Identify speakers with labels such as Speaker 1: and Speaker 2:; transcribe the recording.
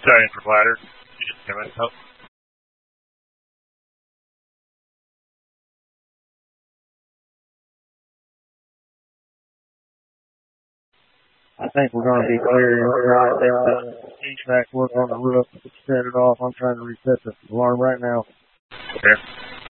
Speaker 1: Italian for ladder. Oh.
Speaker 2: I think we're going to be clear right there. HVAC work on the roof. Set it off. I'm trying to reset the alarm right now.
Speaker 1: Okay.